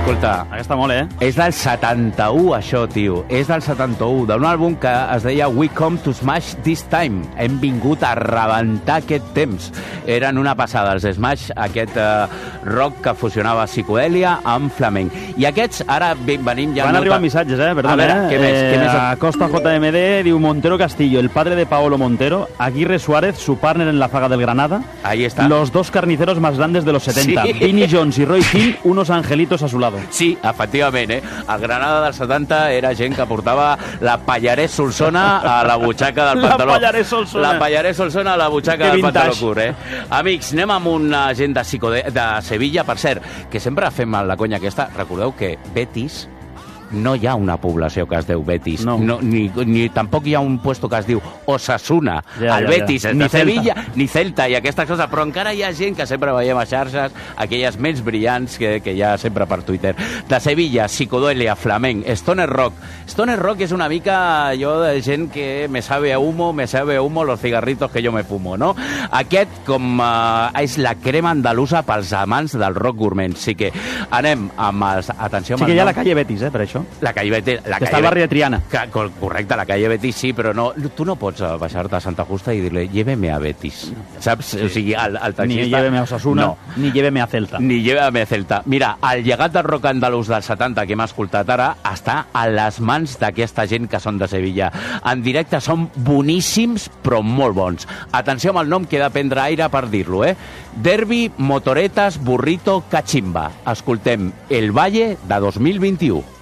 Escolta, Aquesta molt, és del 71, això, tio. És del 71, d'un àlbum que es deia We Come to Smash This Time. Hem vingut a rebentar aquest temps. Eren una passada, els Smash, aquest rock que fusionava psicodèlia amb flamenc. I aquests, ara venim ja... Van arribar missatges, perdona. A veure, què més? Costa JMD diu Montero Castillo, el padre de Paolo Montero, Aguirre Suárez, su partner en la saga del Granada. Ahí está. Los dos carniceros más grandes de los 70. Sí. Vinnie Jones y Roy Hill, unos angelitos a su lado. Sí, efectivament, El Granada del 70 era gent que portava la Pallarès Solsona a la butxaca del pantaló. La Pallarès Solsona. La Pallarès Solsona a la butxaca del pantaló curt, Amics, anem amb una gent de Sevilla, per cert, que sempre fem la conya aquesta. Recordeu que Betis... No hi ha una població que es diu Betis, ni tampoc hi ha un puesto que es diu Osasuna. El Betis és de Sevilla, ni Celta i aquestes coses, però encara hi ha gent que sempre veiem a xarxes, aquelles ments brillants que hi ha sempre per Twitter. De Sevilla, psicodèlia, flamenc, stoner rock. Stoner rock és una mica allò de gent que me sabe a humo los cigarritos que yo me fumo, no? Aquest com és la crema andalusa pels amants del rock gourmet. Sí que anem amb els... Atenció amb sí que hi ha la calle Betis, per això. La calle Betis... Que està al barri de Triana. Correcte, la calle Betis sí, però no, tu no pots baixar-te a Santa Justa i dir-li lléveme a Betis, saps? Sí. O sigui, al taxista... Ni lléveme a Osasuna, ni lléveme a Celta. Ni lléveme a Celta. Mira, el llegat del rock andalús dels 70 que hem escoltat ara està a les mans d'aquesta gent que són de Sevilla. En directe són boníssims, però molt bons. Atenció amb el nom que he de prendre aire per dir-lo, Derby, Motoretas, Burrito, Cachimba. Escoltem El Valle de 2021.